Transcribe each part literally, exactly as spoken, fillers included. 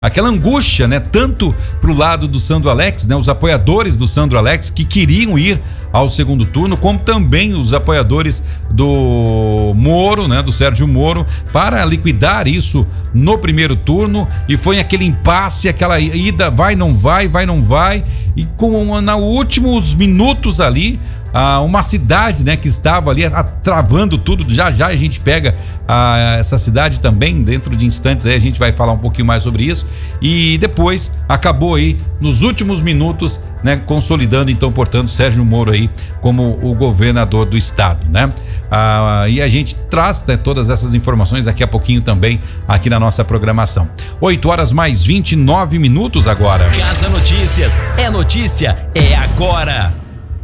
aquela angústia, né? Tanto pro lado do Sandro Alex, né? Os apoiadores do Sandro Alex que queriam ir ao segundo turno, como também os apoiadores do Moro, né? Do Sérgio Moro, para liquidar isso no primeiro turno, e foi aquele impasse, aquela ida, vai, não vai, vai, não vai, e com nos últimos minutos ali, ah, uma cidade, né, que estava ali ah, travando tudo. Já já a gente pega ah, essa cidade também, dentro de instantes aí a gente vai falar um pouquinho mais sobre isso, e depois acabou aí nos últimos minutos, né, consolidando então, portanto, Sérgio Moro aí como o governador do estado, né? Ah, e a gente traz, né, todas essas informações daqui a pouquinho também aqui na nossa programação. oito horas mais vinte e nove minutos agora. Casa Notícias, é notícia, é agora.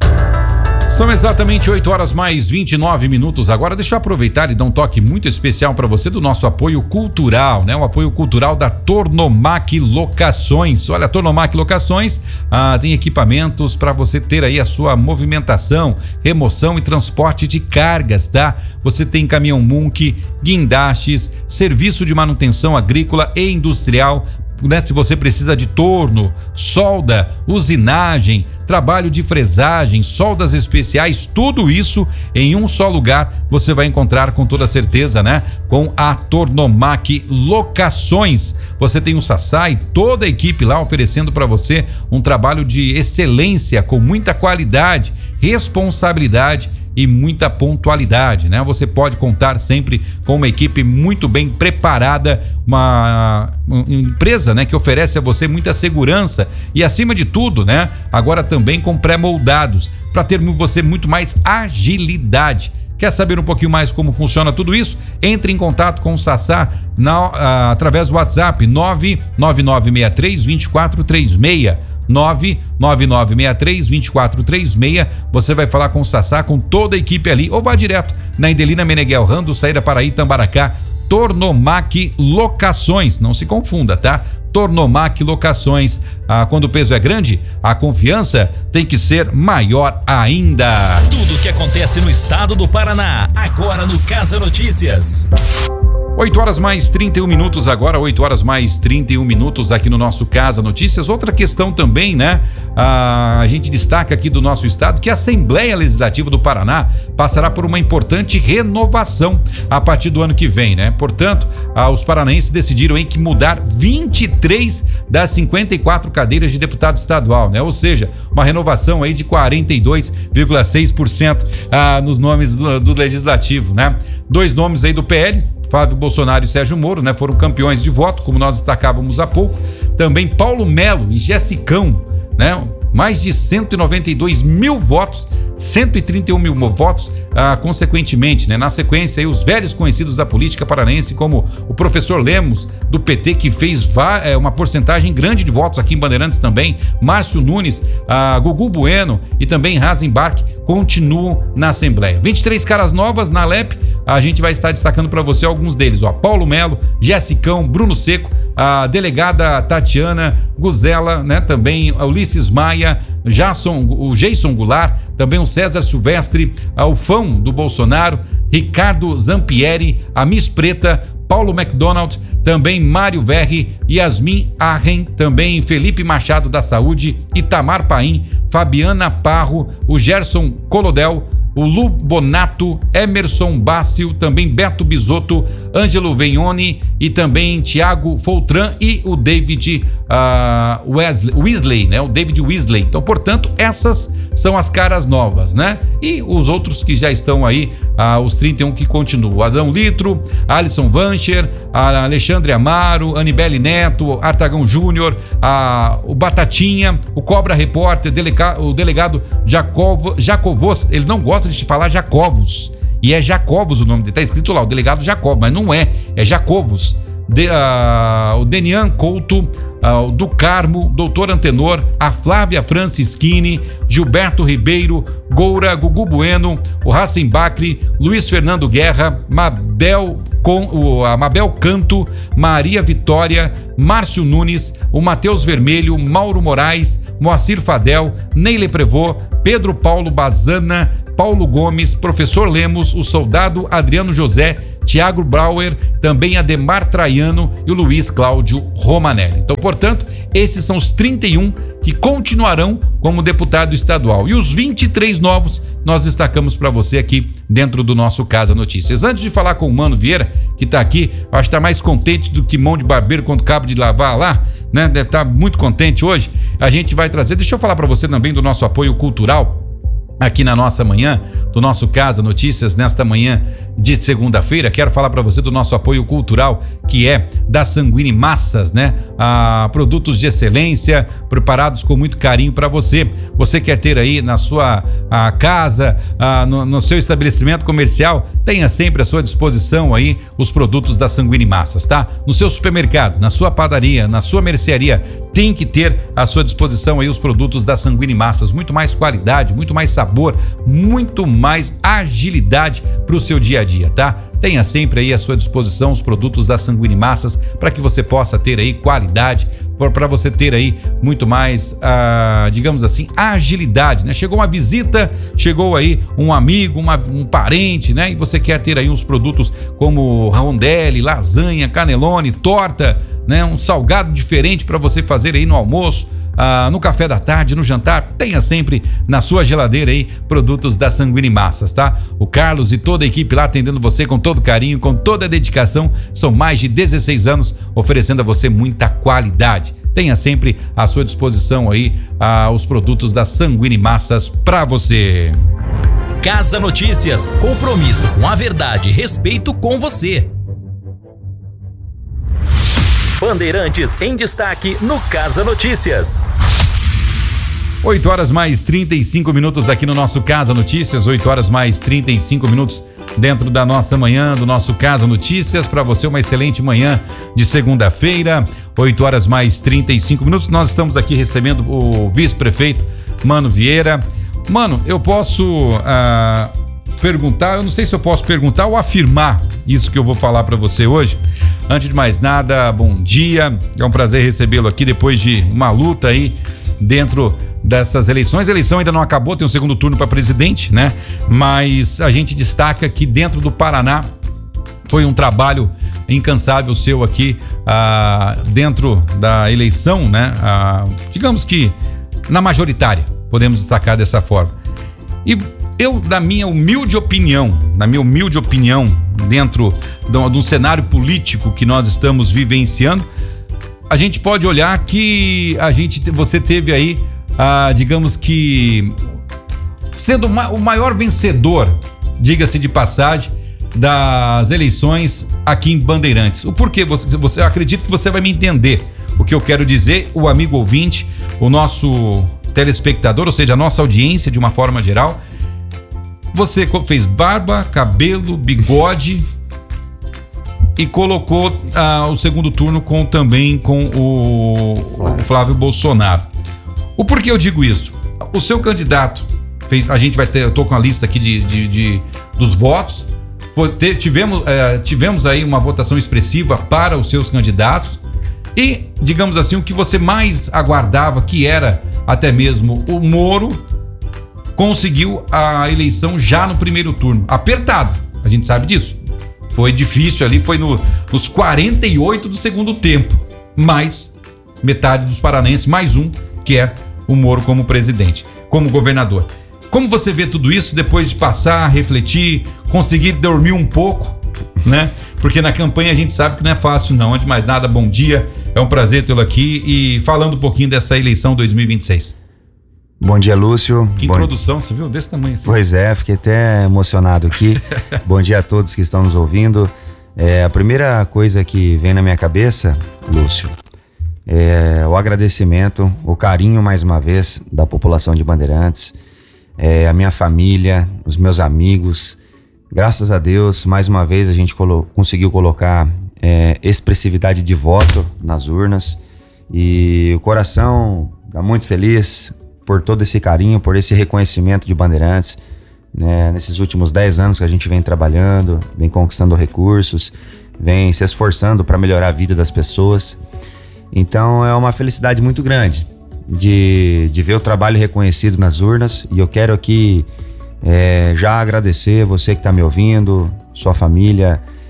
São exatamente oito horas mais vinte e nove minutos agora. Deixa eu aproveitar e dar um toque muito especial para você do nosso apoio cultural, né? O apoio cultural da Tornomac Locações. Olha, a Tornomac Locações ah, tem equipamentos para você ter aí a sua movimentação, remoção e transporte de cargas, tá? Você tem caminhão Munk, guindastes, serviço de manutenção agrícola e industrial, né? Se você precisa de torno, solda, usinagem, trabalho de fresagem, soldas especiais, tudo isso em um só lugar você vai encontrar com toda certeza, né? Com a Tornomac Locações. Você tem o Sassá e toda a equipe lá oferecendo para você um trabalho de excelência, com muita qualidade, responsabilidade e muita pontualidade, né? Você pode contar sempre com uma equipe muito bem preparada, uma, uma empresa, né, que oferece a você muita segurança e, acima de tudo, né, agora também com pré-moldados, para ter você muito mais agilidade. Quer saber um pouquinho mais como funciona tudo isso? Entre em contato com o Sassá na, uh, através do WhatsApp nove nove nove seis três, dois quatro três seis. nove nove nove seis três, dois quatro três seis. Você vai falar com o Sassá, com toda a equipe ali, ou vá direto na Indelina Meneghel Rando, saída Paraí, Tambaracá. Tornomac Locações, não se confunda, tá? Tornomac Locações. Ah, quando o peso é grande, a confiança tem que ser maior ainda. Tudo o que acontece no estado do Paraná, agora no Casa Notícias. oito horas mais trinta e um minutos agora, oito horas mais trinta e um minutos aqui no nosso Casa Notícias. Outra questão também, né? Ah, a gente destaca aqui do nosso estado que a Assembleia Legislativa do Paraná passará por uma importante renovação a partir do ano que vem, né? Portanto, ah, os paranaenses decidiram em que mudar vinte e três das cinquenta e quatro cadeiras de deputado estadual, né? Ou seja, uma renovação aí de quarenta e dois vírgula seis por cento ah, nos nomes do, do Legislativo, né? Dois nomes aí do P L, Flávio Bolsonaro e Sérgio Moro, né, foram campeões de voto, como nós destacávamos há pouco. Também Paulo Melo e Jessicão, né, mais de cento e noventa e dois mil votos, cento e trinta e um mil votos, ah, consequentemente, né? Na sequência, aí, os velhos conhecidos da política paranaense, como o professor Lemos, do P T, que fez é, uma porcentagem grande de votos aqui em Bandeirantes também, Márcio Nunes, ah, Gugu Bueno e também Rasenbach, continuam na Assembleia. vinte e três caras novas na L E P, a gente vai estar destacando para você alguns deles, ó: Paulo Melo, Jessicão, Bruno Seco, a delegada Tatiana Guzela, né? Também Ulisses Maia, Jason, o Jason Goulart, também o César Silvestre, o Fão do Bolsonaro, Ricardo Zampieri, a Miss Preta, Paulo McDonald, também Mário Verri, Yasmin Arren, também Felipe Machado da Saúde, Itamar Paim, Fabiana Parro, o Gerson Colodel, o Lu Bonato, Emerson Bácio, também Beto Bisotto, Ângelo Vegnoni e também Tiago Foltran e o David uh, Wesley, Weasley, né? O David Weasley. Então, portanto, essas são as caras novas, né? E os outros que já estão aí, uh, os trinta e um que continuam: Adão Litro, Alisson Vancher, Alexandre Amaro, Anibele Neto, Artagão Júnior, uh, o Batatinha, o Cobra Repórter, delega, o delegado Jacovo, Jacovos, ele não gosta de falar Jacovos, e é Jacobos o nome dele, tá escrito lá, o delegado Jacob, mas não é, é Jacovos. De, uh, o Denian Couto, uh, do Carmo, Doutor Antenor, a Flávia Francischini, Gilberto Ribeiro, Goura, Gugu Bueno, o Racem Bacri, Luiz Fernando Guerra, Mabel, com, o, a Mabel Canto, Maria Vitória, Márcio Nunes, o Matheus Vermelho, Mauro Moraes, Moacir Fadel, Neile Prevô, Pedro Paulo Bazana, Paulo Gomes, Professor Lemos, o Soldado Adriano José, Tiago Brauer, também Ademar Traiano e o Luiz Cláudio Romanelli. Então, portanto, esses são os trinta e um que continuarão como deputado estadual. E os vinte e três novos nós destacamos para você aqui dentro do nosso Casa Notícias. Antes de falar com o Mano Vieira, que está aqui, acho que está mais contente do que mão de barbeiro quando cabo de lavar lá, né? Deve estar muito contente hoje. A gente vai trazer, deixa eu falar para você também do nosso apoio cultural aqui na nossa manhã, do nosso Casa Notícias, nesta manhã de segunda-feira. Quero falar para você do nosso apoio cultural, que é da Sanguini Massas, né? Ah, produtos de excelência, preparados com muito carinho para você. Você quer ter aí na sua ah, casa, ah, no, no seu estabelecimento comercial, tenha sempre à sua disposição aí os produtos da Sanguini Massas, tá? No seu supermercado, na sua padaria, na sua mercearia, tem que ter à sua disposição aí os produtos da Sanguini Massas. Muito mais qualidade, muito mais sabor, muito mais agilidade para o seu dia a dia, tá? Tenha sempre aí à sua disposição os produtos da Sanguini Massas para que você possa ter aí qualidade, para você ter aí muito mais, ah, digamos assim, agilidade, né? Chegou uma visita, chegou aí um amigo, uma, um parente, né? E você quer ter aí uns produtos como rondelli, lasanha, canelone, torta, né? Um salgado diferente para você fazer aí no almoço, ah, no café da tarde, no jantar. Tenha sempre na sua geladeira aí produtos da Sanguini Massas, tá? O Carlos e toda a equipe lá atendendo você com todo carinho, com toda a dedicação. São mais de dezesseis anos oferecendo a você muita qualidade. Tenha sempre à sua disposição aí ah, os produtos da Sanguini Massas para você. Casa Notícias, compromisso com a verdade e respeito com você. Bandeirantes em destaque no Casa Notícias. oito horas mais trinta e cinco minutos aqui no nosso Casa Notícias, oito horas mais trinta e cinco minutos dentro da nossa manhã, do nosso Casa Notícias. Para você, uma excelente manhã de segunda-feira, oito horas mais trinta e cinco minutos. Nós estamos aqui recebendo o vice-prefeito Mano Vieira. Mano, eu posso uh, perguntar, eu não sei se eu posso perguntar ou afirmar isso que eu vou falar para você hoje. Antes de mais nada, bom dia, é um prazer recebê-lo aqui depois de uma luta aí dentro dessas eleições. A eleição ainda não acabou, tem um segundo turno para presidente, né? Mas a gente destaca que dentro do Paraná foi um trabalho incansável seu aqui ah, dentro da eleição, né? Ah, digamos que na majoritária, podemos destacar dessa forma. E eu, da minha humilde opinião, na minha humilde opinião, dentro de um cenário político que nós estamos vivenciando, a gente pode olhar que a gente, você teve aí, ah, digamos que, sendo o maior vencedor, diga-se de passagem, das eleições aqui em Bandeirantes. O porquê? Você, você, eu acredito que você vai me entender o que eu quero dizer, o amigo ouvinte, o nosso telespectador, ou seja, a nossa audiência de uma forma geral. Você fez barba, cabelo, bigode e colocou ah, o segundo turno com, também com o, o Flávio Bolsonaro. O porquê eu digo isso? O seu candidato fez, a gente vai ter, eu tô com a lista aqui de, de, de dos votos. Foi, ter, tivemos, eh, tivemos aí uma votação expressiva para os seus candidatos e, digamos assim, o que você mais aguardava, que era até mesmo o Moro, conseguiu a eleição já no primeiro turno. Apertado, a gente sabe disso. Foi difícil ali, foi no, nos quarenta e oito do segundo tempo. Mais metade dos paranenses, mais um, que é o Moro como presidente, como governador. Como você vê tudo isso depois de passar, refletir, conseguir dormir um pouco, né? Porque na campanha a gente sabe que não é fácil não. Antes de mais nada, bom dia. É um prazer tê-lo aqui e falando um pouquinho dessa eleição dois mil e vinte e seis. Bom dia, Lúcio. Que Bom... introdução, você viu? Desse tamanho assim. Pois é, fiquei até emocionado aqui. Bom dia a todos que estão nos ouvindo. É, a primeira coisa que vem na minha cabeça, Lúcio, é o agradecimento, o carinho mais uma vez da população de Bandeirantes, é, a minha família, os meus amigos. Graças a Deus, mais uma vez a gente colo- conseguiu colocar é, expressividade de voto nas urnas e o coração está muito feliz por todo esse carinho, por esse reconhecimento de Bandeirantes, né? Nesses últimos dez anos que a gente vem trabalhando, vem conquistando recursos, vem se esforçando para melhorar a vida das pessoas. Então é uma felicidade muito grande de, de ver o trabalho reconhecido nas urnas e eu quero aqui é, já agradecer você que está me ouvindo, sua família,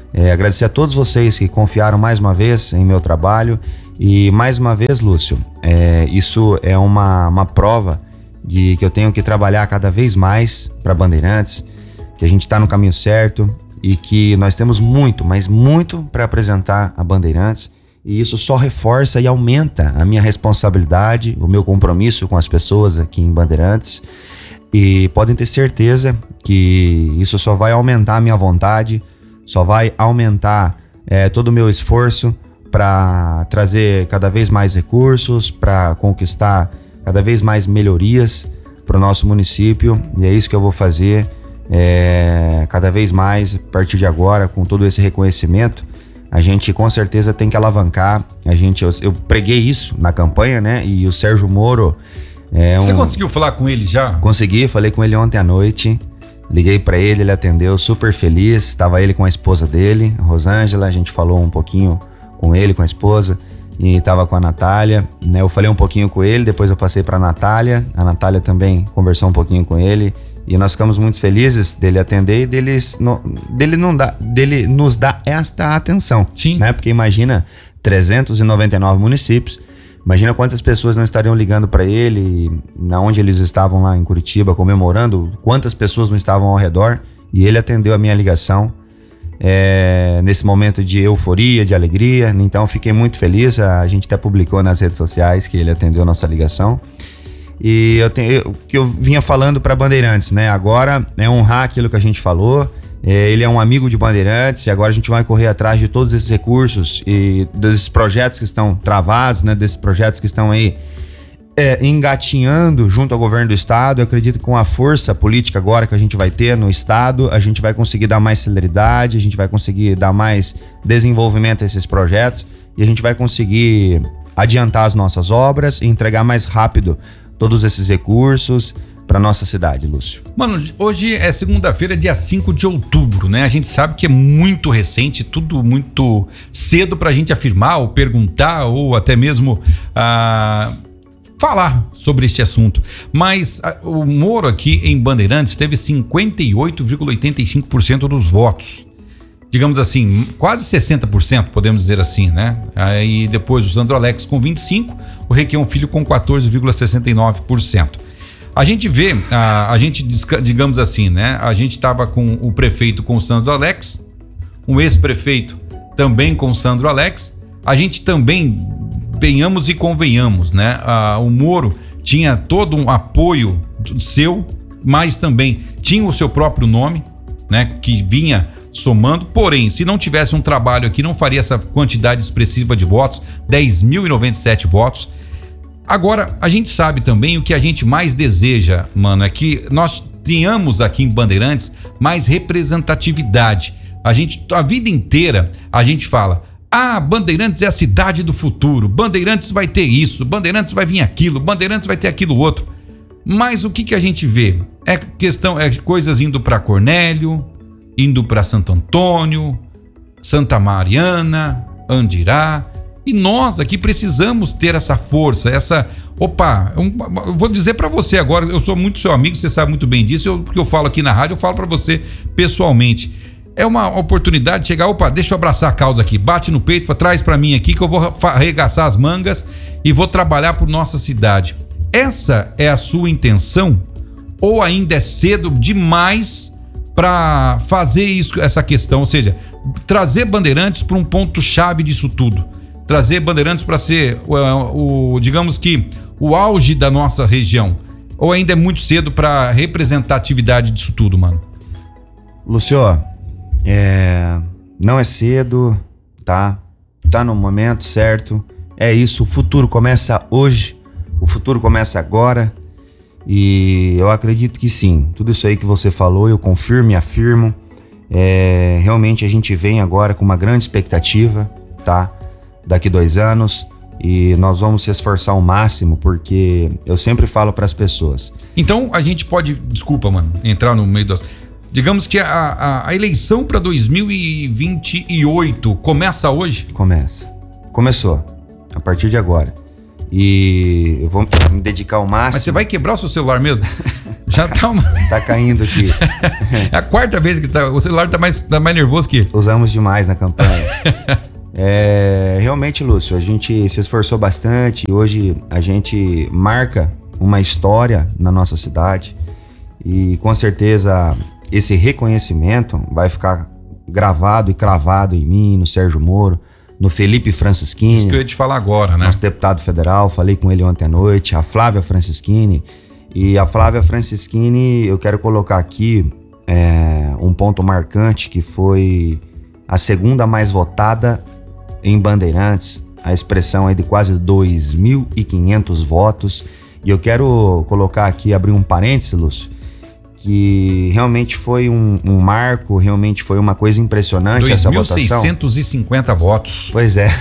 É, agradecer a todos vocês que confiaram mais uma vez em meu trabalho. E mais uma vez, Lúcio, é, isso é uma, uma prova de que eu tenho que trabalhar cada vez mais para Bandeirantes, que a gente está no caminho certo e que nós temos muito, mas muito para apresentar a Bandeirantes. E isso só reforça e aumenta a minha responsabilidade, o meu compromisso com as pessoas aqui em Bandeirantes. E podem ter certeza que isso só vai aumentar a minha vontade, só vai aumentar é, todo o meu esforço para trazer cada vez mais recursos, para conquistar cada vez mais melhorias para o nosso município. E é isso que eu vou fazer é, cada vez mais a partir de agora, com todo esse reconhecimento. A gente com certeza tem que alavancar. A gente, eu, eu preguei isso na campanha, né? E o Sérgio Moro é um... Você conseguiu falar com ele já? Consegui, falei com ele ontem à noite. Liguei para ele, ele atendeu, super feliz. Estava ele com a esposa dele, a Rosângela. A gente falou um pouquinho com ele, com a esposa, e estava com a Natália, né? Eu falei um pouquinho com ele, depois eu passei para a Natália. A Natália também conversou um pouquinho com ele. E nós ficamos muito felizes dele atender e deles, no, dele, não dá, dele nos dar esta atenção. Sim. Né? Porque imagina trezentos e noventa e nove municípios, imagina quantas pessoas não estariam ligando para ele, na onde eles estavam lá em Curitiba comemorando, quantas pessoas não estavam ao redor, e ele atendeu a minha ligação é, nesse momento de euforia, de alegria. Então fiquei muito feliz, a gente até publicou nas redes sociais que ele atendeu a nossa ligação. E eu tenho, o que eu vinha falando para Bandeirantes, né? Agora é honrar aquilo que a gente falou. É, ele é um amigo de Bandeirantes e agora a gente vai correr atrás de todos esses recursos e desses projetos que estão travados, né? Desses projetos que estão aí é, engatinhando junto ao governo do estado. Eu acredito que com a força política agora que a gente vai ter no estado, a gente vai conseguir dar mais celeridade, a gente vai conseguir dar mais desenvolvimento a esses projetos e a gente vai conseguir adiantar as nossas obras e entregar mais rápido todos esses recursos para nossa cidade, Lúcio. Mano, hoje é segunda-feira, dia cinco de outubro, né? A gente sabe que é muito recente, tudo muito cedo pra gente afirmar ou perguntar ou até mesmo ah, falar sobre este assunto. Mas ah, o Moro aqui em Bandeirantes teve cinquenta e oito vírgula oitenta e cinco por cento dos votos. Digamos assim, quase sessenta por cento, podemos dizer assim, né? Aí depois o Sandro Alex com vinte e cinco por cento, o Requião Filho com quatorze vírgula sessenta e nove por cento. A gente vê, a, a gente, digamos assim, né? A gente estava com o prefeito com o Sandro Alex, um ex-prefeito também com o Sandro Alex. A gente também, venhamos e convenhamos, né? A, o Moro tinha todo um apoio seu, mas também tinha o seu próprio nome, né? Que vinha somando, porém, se não tivesse um trabalho aqui, não faria essa quantidade expressiva de votos, dez mil e noventa e sete votos. Agora, a gente sabe também o que a gente mais deseja, mano, é que nós tenhamos aqui em Bandeirantes mais representatividade. A gente, a vida inteira, a gente fala, ah, Bandeirantes é a cidade do futuro, Bandeirantes vai ter isso, Bandeirantes vai vir aquilo, Bandeirantes vai ter aquilo outro. Mas o que que a gente vê? É questão, é coisas indo para Cornélio, indo para Santo Antônio, Santa Mariana, Andirá, e nós aqui precisamos ter essa força, essa... Opa, eu vou dizer para você agora, eu sou muito seu amigo, você sabe muito bem disso, eu, porque eu falo aqui na rádio, eu falo para você pessoalmente. É uma oportunidade de chegar, opa, deixa eu abraçar a causa aqui, bate no peito, traz para mim aqui que eu vou arregaçar as mangas e vou trabalhar por nossa cidade. Essa é a sua intenção? Ou ainda é cedo demais para fazer isso, essa questão, ou seja, trazer Bandeirantes para um ponto-chave disso tudo, trazer Bandeirantes para ser, o, o, digamos que, o auge da nossa região, ou ainda é muito cedo para representatividade disso tudo, mano? Lúcio, é, não é cedo, tá? Tá no momento certo, é isso, o futuro começa hoje, o futuro começa agora. E eu acredito que sim, tudo isso aí que você falou, eu confirmo e afirmo. É, realmente a gente vem agora com uma grande expectativa, tá? Daqui dois anos e nós vamos se esforçar ao máximo, porque eu sempre falo para as pessoas. Então a gente pode, desculpa, mano, entrar no meio das... Digamos que a, a, a eleição para dois mil e vinte e oito começa hoje? Começa. Começou, a partir de agora. E eu vou me dedicar ao máximo. Mas você vai quebrar o seu celular mesmo? Já tá, uma... tá caindo aqui. É a quarta vez que tá, o celular tá mais, tá mais nervoso que... Usamos demais na campanha. É, realmente, Lúcio, a gente se esforçou bastante. Hoje a gente marca uma história na nossa cidade. E com certeza esse reconhecimento vai ficar gravado e cravado em mim, no Sérgio Moro, no Felipe Francischini. Isso que eu ia te falar agora, né? Nosso deputado federal, falei com ele ontem à noite, a Flávia Francischini. E a Flávia Francischini, eu quero colocar aqui é, um ponto marcante, que foi a segunda mais votada em Bandeirantes, a expressão aí de quase dois mil e quinhentos votos. E eu quero colocar aqui, abrir um parênteses, Lúcio, que realmente foi um, um marco, realmente foi uma coisa impressionante essa votação. dois mil seiscentos e cinquenta votos. Pois é.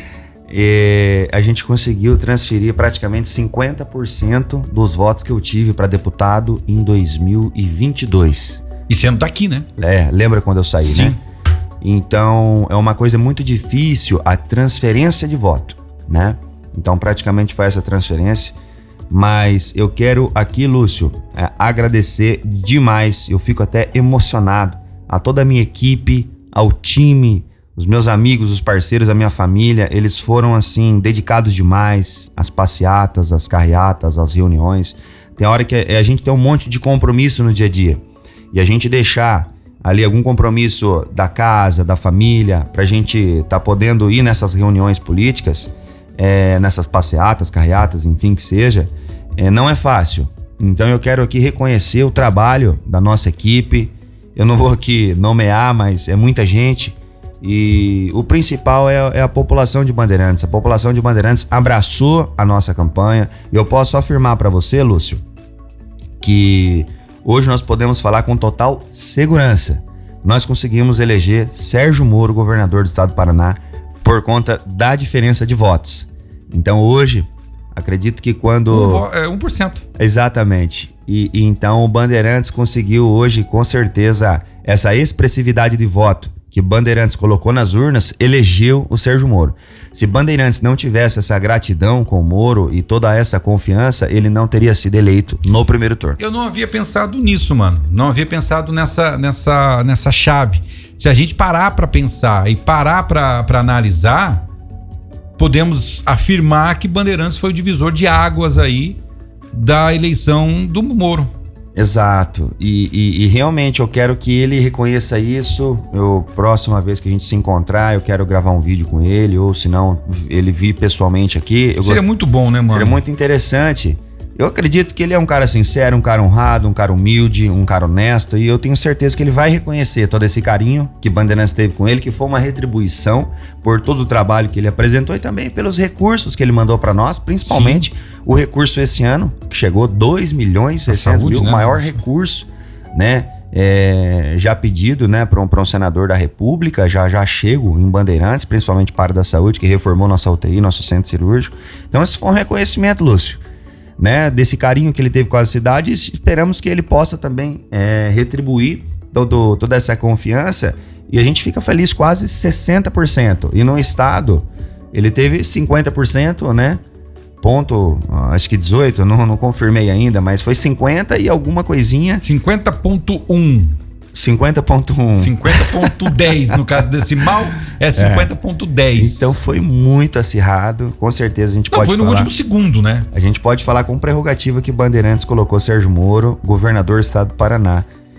E a gente conseguiu transferir praticamente cinquenta por cento dos votos que eu tive para deputado em dois mil e vinte e dois. E você não tá aqui, né? É, lembra quando eu saí, Sim. né? Então, é uma coisa muito difícil a transferência de voto, né? Então, praticamente foi essa transferência. Mas eu quero aqui, Lúcio, é, agradecer demais. Eu fico até emocionado a toda a minha equipe, ao time, os meus amigos, os parceiros, a minha família. Eles foram, assim, dedicados demais às passeatas, às carreatas, às reuniões. Tem hora que a gente tem um monte de compromisso no dia a dia. E a gente deixar ali algum compromisso da casa, da família, pra gente tá podendo ir nessas reuniões políticas, é, nessas passeatas, carreatas, enfim, que seja, é, não é fácil. Então eu quero aqui reconhecer o trabalho da nossa equipe. Eu não vou aqui nomear, mas é muita gente. E o principal é, é a população de Bandeirantes. A população de Bandeirantes abraçou a nossa campanha. E eu posso afirmar para você, Lúcio, que hoje nós podemos falar com total segurança. Nós conseguimos eleger Sérgio Moro, governador do estado do Paraná, por conta da diferença de votos. Então hoje, acredito que quando... Um, é um por cento. Exatamente. E, e então o Bandeirantes conseguiu hoje, com certeza, essa expressividade de voto que Bandeirantes colocou nas urnas, elegeu o Sérgio Moro. Se Bandeirantes não tivesse essa gratidão com o Moro e toda essa confiança, ele não teria sido eleito no primeiro turno. Eu não havia pensado nisso, mano. Não havia pensado nessa, nessa, nessa chave. Se a gente parar para pensar e parar para analisar, podemos afirmar que Bandeirantes foi o divisor de águas aí da eleição do Moro. Exato, e, e, e realmente eu quero que ele reconheça isso. Eu, próxima vez que a gente se encontrar, eu quero gravar um vídeo com ele, ou se não, ele vir pessoalmente aqui. Eu Seria gost... muito bom, né, mano? Seria muito interessante. Eu acredito que ele é um cara sincero, um cara honrado, um cara humilde, um cara honesto, e eu tenho certeza que ele vai reconhecer todo esse carinho que Bandeirantes teve com ele, que foi uma retribuição por todo o trabalho que ele apresentou e também pelos recursos que ele mandou para nós, principalmente Sim. o recurso esse ano, que chegou dois milhões e seiscentos mil, o né? maior recurso, né? É, já pedido, né, para um, para um senador da República, já, já chego em Bandeirantes, principalmente para a área da saúde, que reformou nossa U T I, nosso centro cirúrgico. Então esse foi um reconhecimento, Lúcio, né, desse carinho que ele teve com a cidade, e esperamos que ele possa também é, retribuir todo, toda essa confiança, e a gente fica feliz, quase sessenta por cento, e no estado ele teve cinquenta por cento, né, ponto, acho que dezoito, não, não confirmei ainda, mas foi cinquenta e alguma coisinha. cinquenta ponto um. cinquenta ponto um. cinquenta ponto dez, no caso decimal, é cinquenta ponto dez. Então foi muito acirrado, com certeza a gente Não, pode foi no falar... último segundo, né? A gente pode falar com prerrogativa que Bandeirantes colocou Sérgio Moro, governador do estado do Paraná,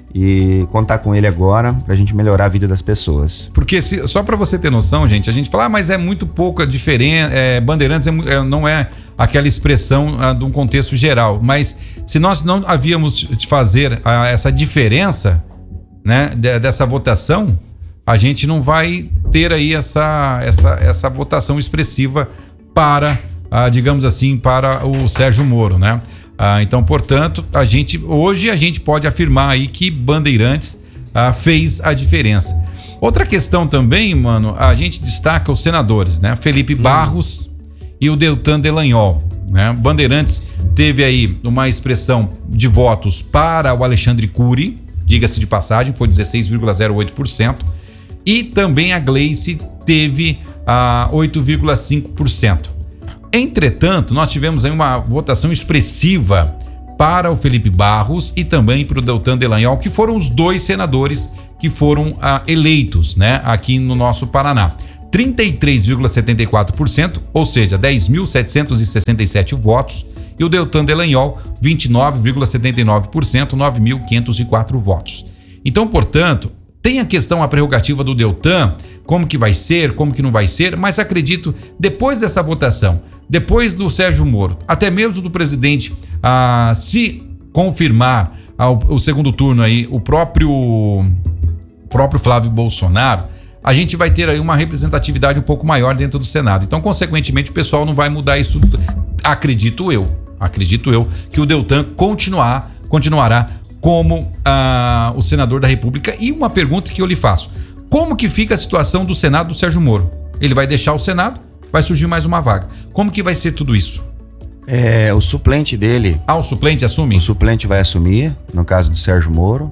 e contar com ele agora pra gente melhorar a vida das pessoas. Porque se, só pra você ter noção, gente, a gente fala, ah, mas é muito pouca diferença, é, Bandeirantes é, é, não é aquela expressão ah, de um contexto geral, mas se nós não havíamos de fazer ah, essa diferença, né, dessa votação, a gente não vai ter aí essa, essa, essa votação expressiva para, ah, digamos assim, para o Sérgio Moro, né? Ah, então, portanto, a gente, hoje a gente pode afirmar aí que Bandeirantes ah, fez a diferença. Outra questão também, mano, a gente destaca os senadores, né? Felipe Barros hum. e o Deltan Dallagnol, né? Bandeirantes teve aí uma expressão de votos para o Alexandre Cury, diga-se de passagem, foi dezesseis vírgula zero oito por cento. E também a Gleice teve ah, oito vírgula cinco por cento. Entretanto, nós tivemos aí uma votação expressiva para o Felipe Barros e também para o Deltan Dallagnol, que foram os dois senadores que foram ah, eleitos, né, aqui no nosso Paraná. trinta e três vírgula setenta e quatro por cento, ou seja, dez mil setecentos e sessenta e sete votos, e o Deltan Dallagnol, vinte e nove vírgula setenta e nove por cento, nove mil quinhentos e quatro votos. Então, portanto, tem a questão, a prerrogativa do Deltan, como que vai ser, como que não vai ser, mas acredito, depois dessa votação, depois do Sérgio Moro, até mesmo do presidente, ah, se confirmar ah, o, o segundo turno aí, o próprio, o próprio Flávio Bolsonaro, a gente vai ter aí uma representatividade um pouco maior dentro do Senado. Então, consequentemente, o pessoal não vai mudar isso, acredito eu, acredito eu, que o Deltan continuar, continuará como ah, o senador da República. E uma pergunta que eu lhe faço: como que fica a situação do Senado do Sérgio Moro? Ele vai deixar o Senado? Vai surgir mais uma vaga. Como que vai ser tudo isso? É, o suplente dele... Ah, o suplente assume? O suplente vai assumir, no caso do Sérgio Moro.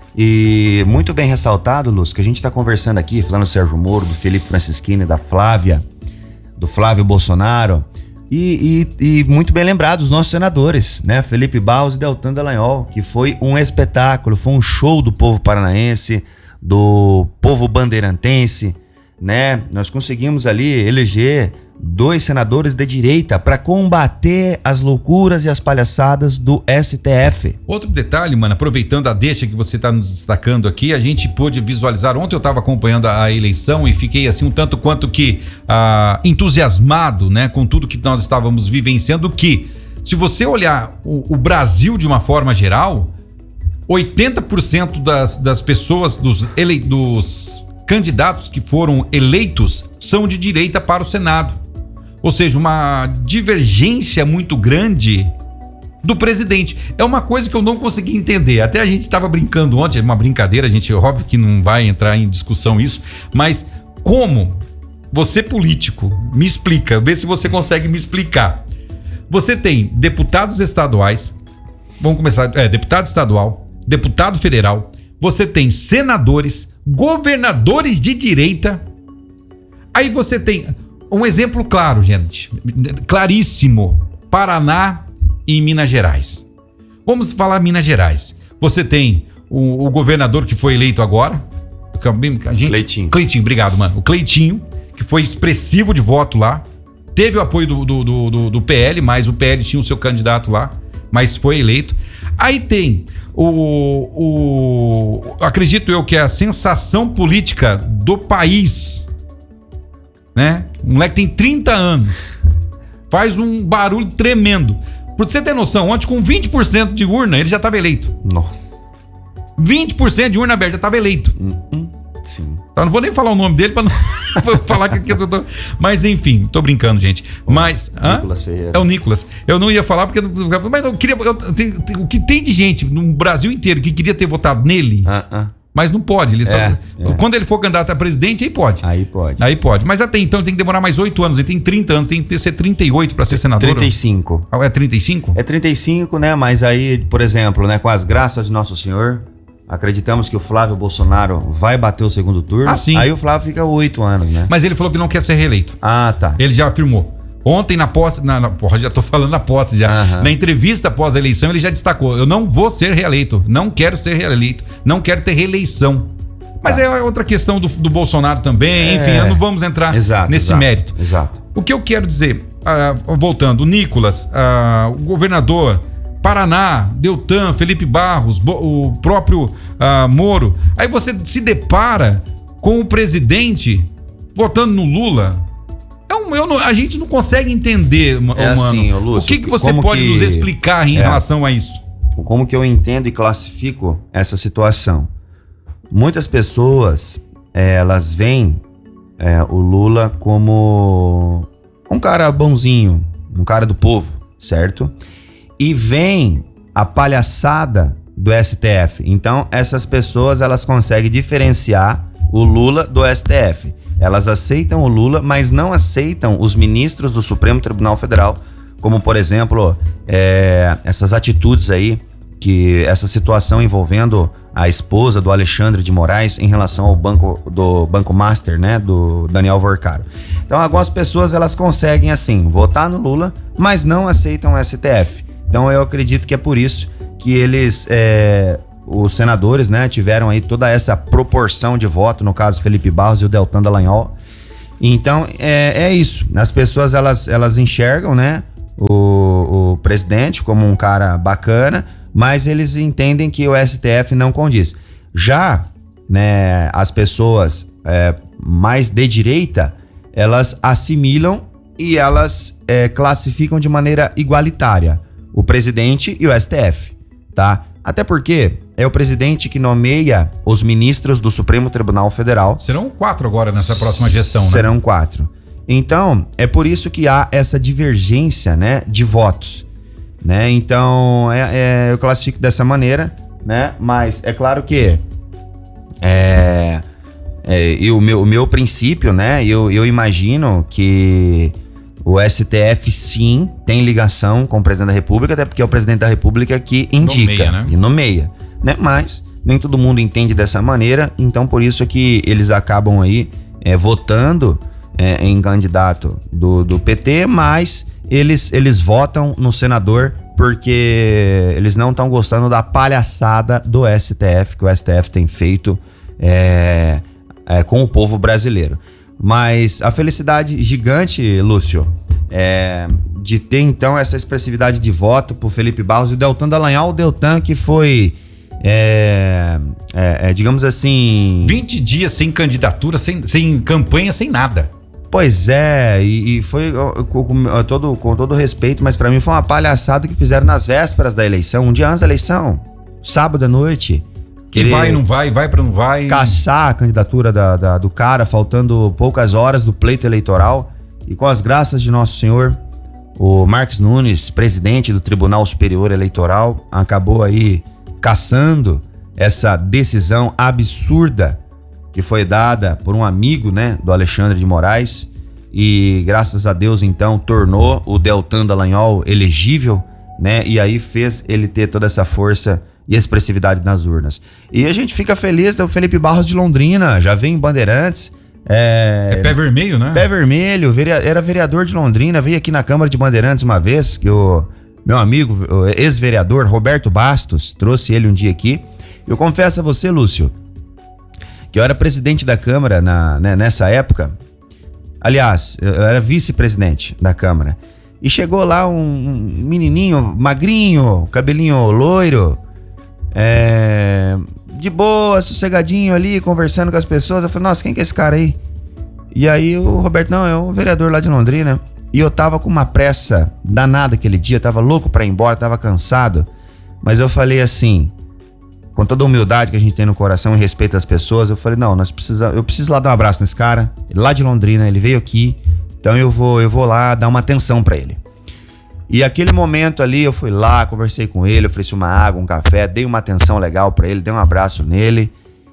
E muito bem ressaltado, Lúcio, que a gente está conversando aqui, falando do Sérgio Moro, do Felipe Francischini, da Flávia, do Flávio Bolsonaro... E, e, e muito bem lembrado os nossos senadores, né? Felipe Barros e Deltan Dallagnol, que foi um espetáculo, foi um show do povo paranaense, do povo bandeirantense, né? Nós conseguimos ali eleger dois senadores de direita para combater as loucuras e as palhaçadas do S T F. Outro detalhe, mano, aproveitando a deixa que você está nos destacando aqui, a gente pôde visualizar, ontem eu estava acompanhando a eleição e fiquei assim um tanto quanto que ah, entusiasmado, né, com tudo que nós estávamos vivenciando, que se você olhar o, o Brasil de uma forma geral, oitenta por cento das, das pessoas, dos, ele, dos candidatos que foram eleitos são de direita para o Senado. Ou seja, uma divergência muito grande do presidente. É uma coisa que eu não consegui entender. Até a gente estava brincando ontem, é uma brincadeira, a gente, óbvio que não vai entrar em discussão isso, mas como você político, me explica, vê se você consegue me explicar. Você tem deputados estaduais, vamos começar, é, deputado estadual, deputado federal, você tem senadores, governadores de direita, aí você tem... Um exemplo claro, gente, claríssimo, Paraná e Minas Gerais. Vamos falar Minas Gerais. Você tem o, o governador que foi eleito agora, a gente, Cleitinho. Cleitinho, obrigado, mano. O Cleitinho, que foi expressivo de voto lá, teve o apoio do, do, do, do P L, mas o P L tinha o seu candidato lá, mas foi eleito. Aí tem o, o... acredito eu que é a sensação política do país, né? O moleque tem trinta anos, faz um barulho tremendo. Pra você ter noção, ontem com vinte por cento de urna ele já estava eleito. Nossa. vinte por cento de urna aberta, já estava eleito. Hum, sim. Então não vou nem falar o nome dele para não falar que, que eu tô... Mas enfim, tô brincando, gente. Mas Nicolas Ferreira. É o Nicolas. Eu não ia falar porque mas eu queria eu, tem, tem, o que tem de gente no Brasil inteiro que queria ter votado nele. Ah, ah. Mas não pode, ele só, é, é. Quando ele for candidato a presidente, aí pode. Aí pode. Aí pode. Mas até então tem que demorar mais oito anos. Ele tem trinta anos, tem que ser trinta e oito para ser senador. trinta e cinco. Ah, é trinta e cinco? É trinta e cinco, né? Mas aí, por exemplo, né, com as graças de Nosso Senhor, acreditamos que o Flávio Bolsonaro vai bater o segundo turno. Ah, sim. Aí o Flávio fica oito anos, né? Mas ele falou que não quer ser reeleito. Ah, tá. Ele já afirmou. Ontem na posse, na, na, porra, já tô falando na posse já. Uhum. Na entrevista após a eleição, ele já destacou: eu não vou ser reeleito, não quero ser reeleito, não quero ter reeleição. Mas tá. É outra questão do, do Bolsonaro também, é, enfim, não vamos entrar exato, nesse exato, mérito. Exato. O que eu quero dizer, uh, voltando, o Nicolas, uh, o governador, Paraná, Deltan, Felipe Barros, o próprio uh, Moro, aí você se depara com o presidente votando no Lula. É um, eu não, a gente não consegue entender, é mano. Assim, ô Lúcio, o que, que você pode que, nos explicar em é, relação a isso? Como que eu entendo e classifico essa situação? Muitas pessoas, é, elas veem é, o Lula como um cara bonzinho, um cara do povo, certo? E veem a palhaçada do S T F. Então, essas pessoas, elas conseguem diferenciar o Lula do S T F. Elas aceitam o Lula, mas não aceitam os ministros do Supremo Tribunal Federal, como, por exemplo, é, essas atitudes aí, que essa situação envolvendo a esposa do Alexandre de Moraes em relação ao banco do Banco Master, né, do Daniel Vorcaro. Então, algumas pessoas, elas conseguem assim votar no Lula, mas não aceitam o S T F. Então eu acredito que é por isso que eles, é, os senadores, né, tiveram aí toda essa proporção de voto, no caso Felipe Barros e o Deltan Dallagnol. Então é, é isso, as pessoas elas, elas enxergam, né, o, o presidente como um cara bacana, mas eles entendem que o S T F não condiz. Já, né, as pessoas é, mais de direita, elas assimilam e elas é, classificam de maneira igualitária o presidente e o S T F, tá? Até porque é o presidente que nomeia os ministros do Supremo Tribunal Federal. Serão quatro agora nessa próxima gestão, né? Serão quatro. Então, é por isso que há essa divergência, né, de votos, né? Então, é, é, eu classifico dessa maneira, né? Mas é claro que é, é, e o, meu, o meu princípio, né? Eu, eu imagino que o S T F sim tem ligação com o presidente da República, até porque é o presidente da República que indica nomeia, né? e nomeia, né? Mas nem todo mundo entende dessa maneira, então por isso que eles acabam aí é, votando é, em candidato do, do P T, mas eles, eles votam no senador porque eles não estão gostando da palhaçada do S T F, que o S T F tem feito é, é, com o povo brasileiro. Mas a felicidade gigante, Lúcio, é, de ter então essa expressividade de voto por Felipe Barros e o Deltan Dallagnol, o Deltan que foi, é, é, é, digamos assim... vinte dias sem candidatura, sem, sem campanha, sem nada. Pois é, e, e foi com, com, todo, com todo respeito, mas pra mim foi uma palhaçada que fizeram nas vésperas da eleição, um dia antes da eleição, sábado à noite. Que vai, não vai, vai pra não vai. Caçar a candidatura da, da, do cara, faltando poucas horas do pleito eleitoral. E com as graças de Nosso Senhor, o Marques Nunes, presidente do Tribunal Superior Eleitoral, acabou aí caçando essa decisão absurda que foi dada por um amigo, né, do Alexandre de Moraes. E graças a Deus, então, tornou o Deltan Dallagnol elegível, né? E aí fez ele ter toda essa força e expressividade nas urnas. E a gente fica feliz do Felipe Barros de Londrina, já vem em Bandeirantes. É, é pé vermelho, né? Pé vermelho, era vereador de Londrina, veio aqui na Câmara de Bandeirantes uma vez, que o meu amigo, o ex-vereador Roberto Bastos, trouxe ele um dia aqui. Eu confesso a você, Lúcio, que eu era presidente da Câmara na, né, nessa época. Aliás, eu era vice-presidente da Câmara. E chegou lá um menininho magrinho, cabelinho loiro, É, de boa, sossegadinho ali, conversando com as pessoas. Eu falei, nossa, quem que é esse cara aí? E aí o Roberto, não, é um vereador lá de Londrina. E eu tava com uma pressa danada aquele dia, tava louco pra ir embora, tava cansado. Mas eu falei assim, com toda a humildade que a gente tem no coração e respeito às pessoas, eu falei, não, nós precisa, eu preciso lá dar um abraço nesse cara, lá de Londrina, ele veio aqui, então eu vou, eu vou lá dar uma atenção pra ele. E aquele momento ali, eu fui lá, conversei com ele, ofereci uma água, um café, dei uma atenção legal pra ele, dei um abraço nele.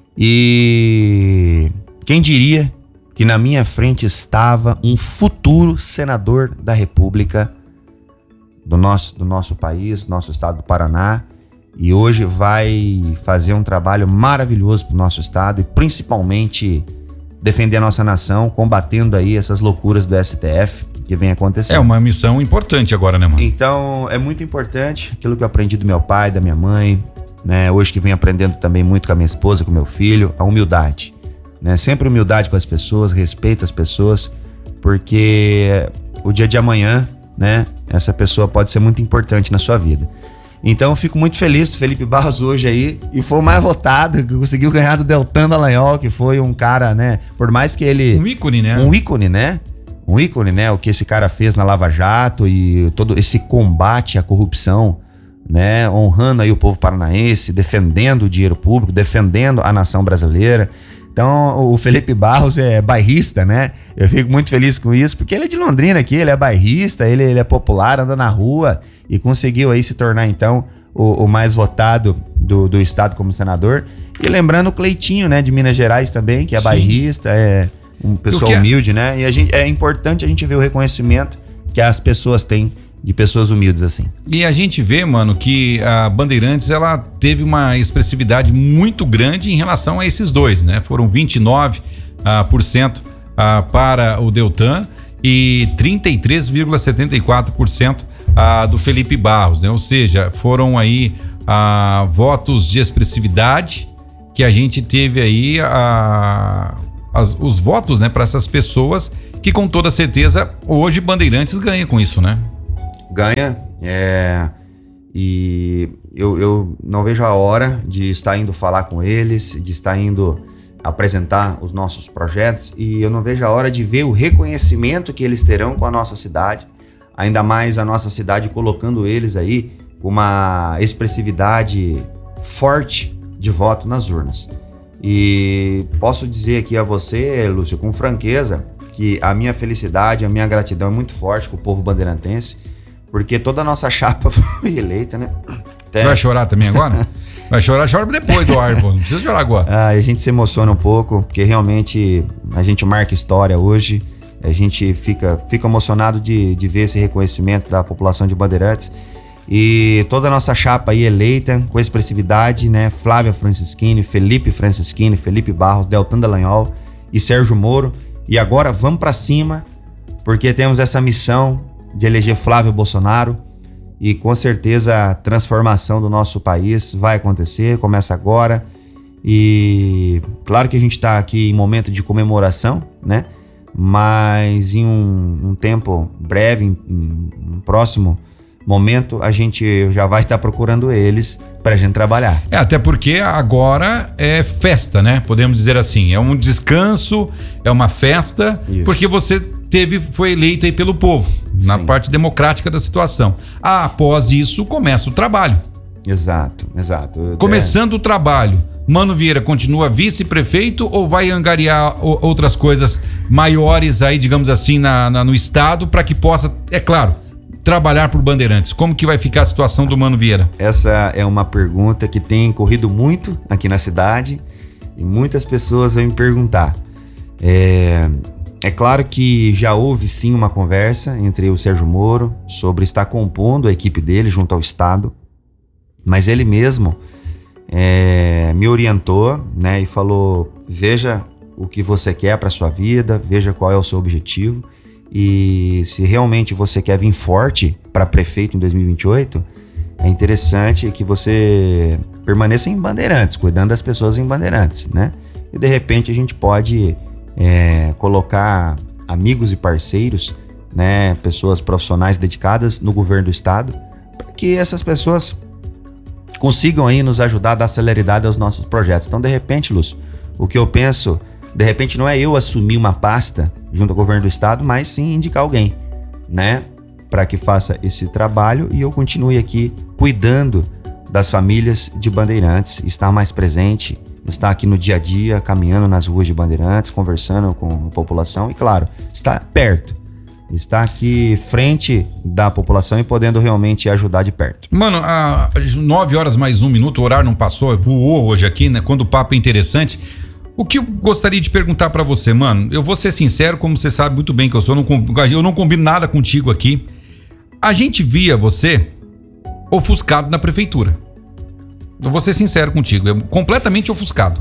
E quem diria que na minha frente estava um futuro senador da República do nosso, do nosso país, do nosso estado do Paraná. E hoje vai fazer um trabalho maravilhoso pro nosso estado e principalmente defender a nossa nação, combatendo aí essas loucuras do S T F que vem acontecendo. É uma missão importante agora, né, mano? Então, é muito importante aquilo que eu aprendi do meu pai, da minha mãe, né? Hoje que venho aprendendo também muito com a minha esposa, com o meu filho, a humildade, né? Sempre humildade com as pessoas, respeito às pessoas, porque o dia de amanhã, né? Essa pessoa pode ser muito importante na sua vida. Então, eu fico muito feliz do Felipe Barros hoje aí, e foi o mais votado, que conseguiu ganhar do Deltan Dallagnol, que foi um cara, né? Por mais que ele... Um ícone, né? Um ícone, né? Um ícone, né? O que esse cara fez na Lava Jato e todo esse combate à corrupção, né? Honrando aí o povo paranaense, defendendo o dinheiro público, defendendo a nação brasileira. Então, o Felipe Barros é bairrista, né? Eu fico muito feliz com isso, porque ele é de Londrina aqui, ele é bairrista, ele, ele é popular, anda na rua e conseguiu aí se tornar, então, o, o mais votado do, do estado como senador. E lembrando o Cleitinho, né? De Minas Gerais também, que é Sim. bairrista, é... uma pessoa é? humilde, né? E a gente, é importante a gente ver o reconhecimento que as pessoas têm de pessoas humildes assim. E a gente vê, mano, que a Bandeirantes, ela teve uma expressividade muito grande em relação a esses dois, né? Foram vinte e nove por cento uh, uh, para o Deltan e trinta e três vírgula setenta e quatro por cento ah, do Felipe Barros, né? Ou seja, foram aí ah, votos de expressividade que a gente teve aí ah, as, os votos, né, para essas pessoas que com toda certeza hoje Bandeirantes ganha com isso, né? Ganha, é, e eu, eu não vejo a hora de estar indo falar com eles, de estar indo apresentar os nossos projetos, e eu não vejo a hora de ver o reconhecimento que eles terão com a nossa cidade, ainda mais a nossa cidade colocando eles aí com uma expressividade forte de voto nas urnas. E posso dizer aqui a você, Lúcio, com franqueza, que a minha felicidade, a minha gratidão é muito forte com o povo bandeirantense, porque toda a nossa chapa foi eleita, né? Até... Você vai chorar também agora? Vai chorar, chora depois do ar, pô. Não precisa chorar agora. Ah, a gente se emociona um pouco, porque realmente a gente marca história hoje. A gente fica, fica emocionado de, de ver esse reconhecimento da população de Bandeirantes. E toda a nossa chapa aí eleita, com expressividade, né? Flávia Francischini, Felipe Francischini, Felipe Barros, Deltan Dallagnol e Sérgio Moro. E agora vamos para cima, porque temos essa missão de eleger Flávio Bolsonaro. E com certeza a transformação do nosso país vai acontecer, começa agora. E claro que a gente está aqui em momento de comemoração, né? Mas em um, um tempo breve, em, em um próximo momento, a gente já vai estar procurando eles para a gente trabalhar. É, até porque agora é festa, né? Podemos dizer assim, é um descanso, é uma festa, Isso. porque você teve, foi eleito aí pelo povo, Sim. na parte democrática da situação. Ah, após isso, começa o trabalho. Exato, exato. Eu Começando até... o trabalho, Mano Vieira continua vice-prefeito ou vai angariar o, outras coisas maiores aí, digamos assim, na, na, no estado, para que possa, é claro, trabalhar por Bandeirantes? Como que vai ficar a situação do Mano Vieira? Essa é uma pergunta que tem corrido muito aqui na cidade e muitas pessoas vêm me perguntar. É... É claro que já houve sim uma conversa entre o Sérgio Moro sobre estar compondo a equipe dele junto ao Estado, mas ele mesmo é, me orientou, né, e falou: veja o que você quer para sua vida, veja qual é o seu objetivo, e se realmente você quer vir forte para prefeito em dois mil e vinte e oito, é interessante que você permaneça em Bandeirantes, cuidando das pessoas em Bandeirantes, né? E de repente a gente pode É, colocar amigos e parceiros, né, pessoas profissionais dedicadas no governo do estado, para que essas pessoas consigam aí nos ajudar a dar celeridade aos nossos projetos. Então, de repente, Lúcio, o que eu penso, de repente não é eu assumir uma pasta junto ao governo do estado, mas sim indicar alguém, né, para que faça esse trabalho e eu continue aqui cuidando das famílias de Bandeirantes, estar mais presente, estar aqui no dia a dia, caminhando nas ruas de Bandeirantes, conversando com a população e, claro, estar perto. Estar aqui frente da população e podendo realmente ajudar de perto. Mano, às nove horas mais um minuto, o horário não passou, voou hoje aqui, né? Quando o papo é interessante. O que eu gostaria de perguntar pra você, mano, eu vou ser sincero, como você sabe muito bem que eu sou, eu não combino nada contigo aqui. A gente via você ofuscado na prefeitura. Eu vou ser sincero contigo, é completamente ofuscado.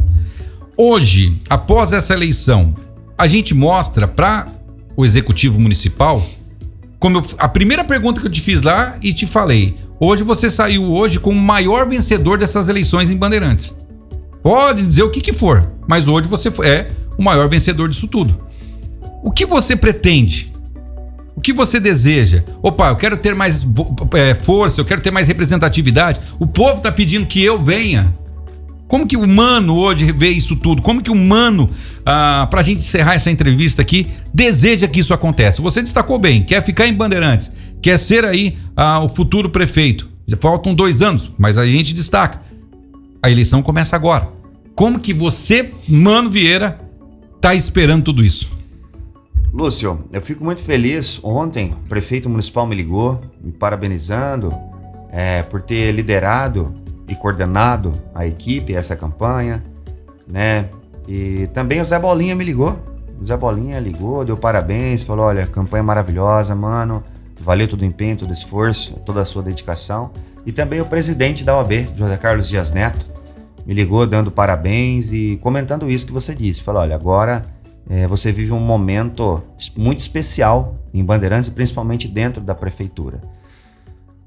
Hoje, após essa eleição, a gente mostra para o executivo municipal, como eu, a primeira pergunta que eu te fiz lá e te falei, hoje você saiu hoje como o maior vencedor dessas eleições em Bandeirantes. Pode dizer o que que for, mas hoje você é o maior vencedor disso tudo. O que você pretende? O que você deseja? Opa, eu quero ter mais é, força, eu quero ter mais representatividade. O povo tá pedindo que eu venha. Como que o Mano hoje vê isso tudo? Como que o Mano, ah, pra gente encerrar essa entrevista aqui, deseja que isso aconteça? Você destacou bem, quer ficar em Bandeirantes, quer ser aí ah, o futuro prefeito. Já faltam dois anos, mas a gente destaca. A eleição começa agora. Como que você, Mano Vieira, tá esperando tudo isso? Lúcio, eu fico muito feliz. Ontem o prefeito municipal me ligou, me parabenizando é, por ter liderado e coordenado a equipe, essa campanha, né? E também o Zé Bolinha me ligou. O Zé Bolinha ligou, deu parabéns, falou: olha, campanha maravilhosa, mano. Valeu todo o empenho, todo o esforço, toda a sua dedicação. E também o presidente da O A B, José Carlos Dias Neto, me ligou dando parabéns e comentando isso que você disse. Falou: olha, agora É, você vive um momento muito especial em Bandeirantes, principalmente dentro da prefeitura.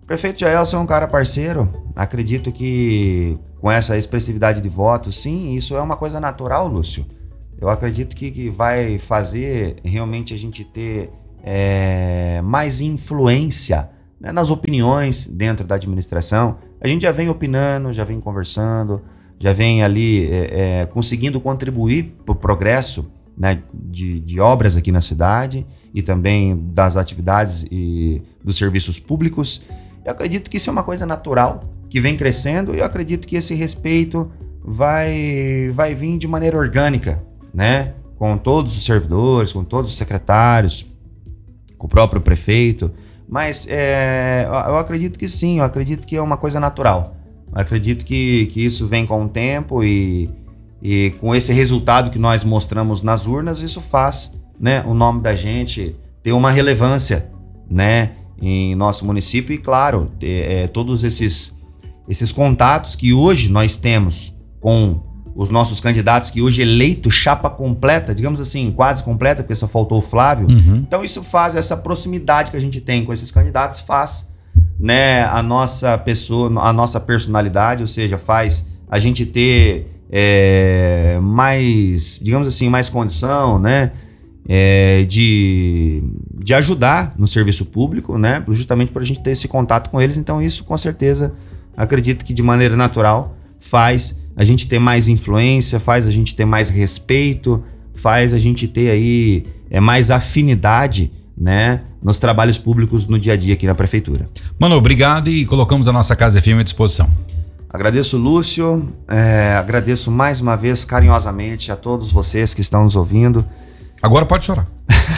prefeito Jaelson é um cara parceiro. Acredito que com essa expressividade de votos, sim, isso é uma coisa natural, Lúcio. Eu acredito que, que vai fazer realmente a gente ter é, mais influência, né, nas opiniões dentro da administração. A gente já vem opinando, já vem conversando, já vem ali é, é, conseguindo contribuir para o progresso, né, de, de obras aqui na cidade e também das atividades e dos serviços públicos. Eu acredito que isso é uma coisa natural, que vem crescendo, e eu acredito que esse respeito vai, vai vir de maneira orgânica, né? Com todos os servidores, com todos os secretários, com o próprio prefeito. Mas é, eu acredito que sim, eu acredito que é uma coisa natural. Eu acredito que, que isso vem com o tempo e, e com esse resultado que nós mostramos nas urnas, isso faz, né, o nome da gente ter uma relevância, né, em nosso município. E claro, é, todos esses, esses contatos que hoje nós temos com os nossos candidatos, que hoje eleito chapa completa, digamos assim, quase completa, porque só faltou o Flávio. Uhum. Então isso faz, essa proximidade que a gente tem com esses candidatos faz, né, a nossa pessoa, a nossa personalidade, ou seja, faz a gente ter é, mais, digamos assim, mais condição, né, é, de, de ajudar no serviço público, né, justamente por a gente ter esse contato com eles. Então isso, com certeza, acredito que de maneira natural faz a gente ter mais influência, faz a gente ter mais respeito, faz a gente ter aí é, mais afinidade, né, nos trabalhos públicos no dia a dia aqui na prefeitura. Mano, obrigado, e colocamos a nossa Casa F M à disposição. Agradeço, Lúcio, é, agradeço mais uma vez carinhosamente a todos vocês que estão nos ouvindo. Agora pode chorar.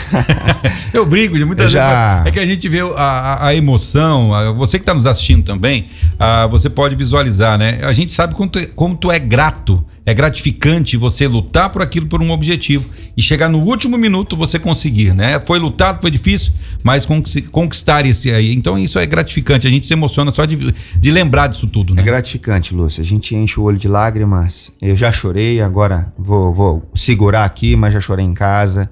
Eu brigo de muitas já... vezes. É que a gente vê a, a, a emoção. A, você que está nos assistindo também, a, você pode visualizar, né? A gente sabe como tu, como tu é grato, é gratificante você lutar por aquilo, por um objetivo, e chegar no último minuto você conseguir, né? Foi lutado, foi difícil, mas conquistar esse aí. Então isso é gratificante. A gente se emociona só de, de lembrar disso tudo, né? É gratificante, Lúcio. A gente enche o olho de lágrimas. Eu já chorei, agora vou, vou segurar aqui, mas já chorei em casa.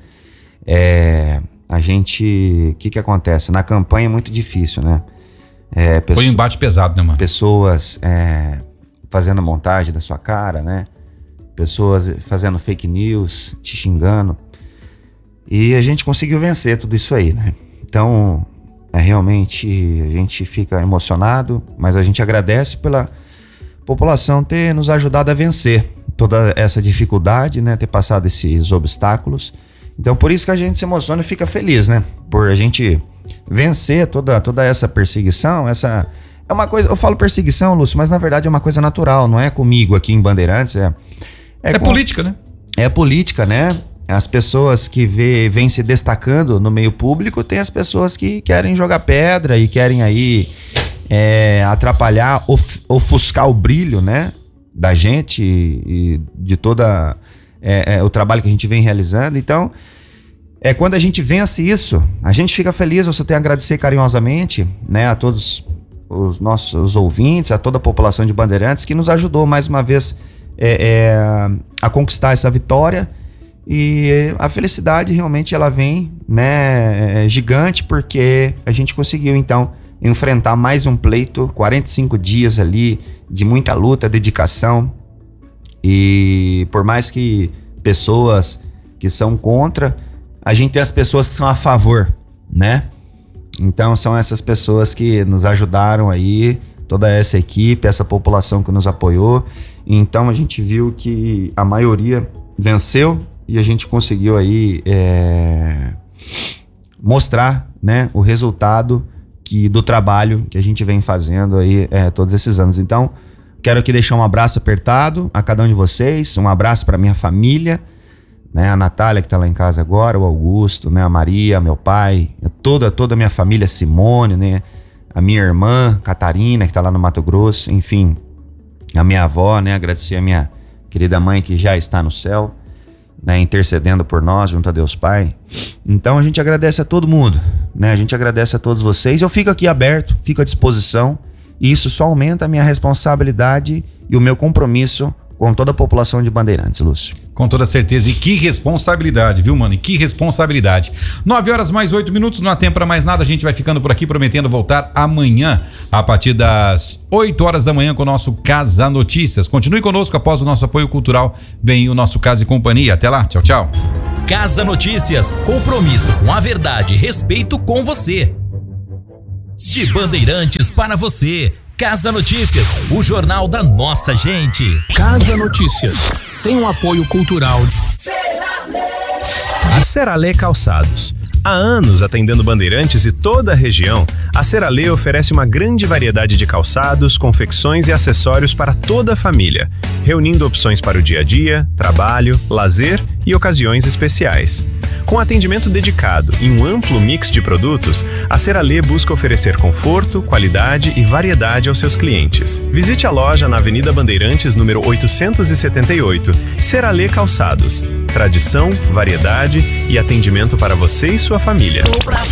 É, a gente, o que que acontece? Na campanha é muito difícil, né? É, pessoa, Foi um embate pesado, né, mano? Pessoas é, fazendo montagem da sua cara, né? Pessoas fazendo fake news, te xingando. E a gente conseguiu vencer tudo isso aí, né? Então, é, realmente, a gente fica emocionado, mas a gente agradece pela população ter nos ajudado a vencer toda essa dificuldade, né? Ter passado esses obstáculos. Então, por isso que a gente se emociona e fica feliz, né? Por a gente vencer toda, toda essa perseguição, essa... É uma coisa... Eu falo perseguição, Lúcio, mas na verdade é uma coisa natural, não é comigo aqui em Bandeirantes, é... É, é com, política, né? É política, né? As pessoas que vê, vêm se destacando no meio público, tem as pessoas que querem jogar pedra e querem aí é, atrapalhar, of, ofuscar o brilho, né? Da gente e, e de toda... É, é, o trabalho que a gente vem realizando. Então, é, quando a gente vence isso, a gente fica feliz. Eu só tenho a agradecer carinhosamente, né, a todos os nossos ouvintes, a toda a população de Bandeirantes que nos ajudou mais uma vez é, é, a conquistar essa vitória. E a felicidade realmente ela vem, né, é, gigante, porque a gente conseguiu então enfrentar mais um pleito, quarenta e cinco dias ali de muita luta, dedicação. E por mais que pessoas que são contra, a gente tem as pessoas que são a favor, né? Então são essas pessoas que nos ajudaram aí, toda essa equipe, essa população que nos apoiou. Então a gente viu que a maioria venceu e a gente conseguiu aí é, mostrar, né, o resultado que, do trabalho que a gente vem fazendo aí é, todos esses anos. Então, quero aqui deixar um abraço apertado a cada um de vocês, um abraço para minha família, né, a Natália que está lá em casa agora, o Augusto, né, a Maria, meu pai, toda toda a minha família, Simone, né, a minha irmã Catarina que está lá no Mato Grosso, enfim, a minha avó, né, agradecer a minha querida mãe que já está no céu, né, intercedendo por nós junto a Deus Pai. Então a gente agradece a todo mundo, né, a gente agradece a todos vocês. Eu fico aqui aberto, fico à disposição. E isso só aumenta a minha responsabilidade e o meu compromisso com toda a população de Bandeirantes, Lúcio. Com toda certeza. E que responsabilidade, viu, mano? E que responsabilidade. Nove horas mais oito minutos, não há tempo para mais nada. A gente vai ficando por aqui, prometendo voltar amanhã, a partir das oito horas da manhã, com o nosso Casa Notícias. Continue conosco após o nosso apoio cultural. Vem o nosso Casa e Companhia. Até lá. Tchau, tchau. Casa Notícias. Compromisso com a verdade e respeito com você. De Bandeirantes para você. Casa Notícias, o jornal da nossa gente. Casa Notícias tem um apoio cultural A Seralê Calçados. Há anos atendendo Bandeirantes e toda a região, a Seralê oferece uma grande variedade de calçados, confecções e acessórios para toda a família, reunindo opções para o dia a dia, trabalho, lazer e ocasiões especiais. Com atendimento dedicado e um amplo mix de produtos, a Seralê busca oferecer conforto, qualidade e variedade aos seus clientes. Visite a loja na Avenida Bandeirantes, número oitocentos e setenta e oito, Seralê Calçados. Tradição, variedade e atendimento para você e sua família.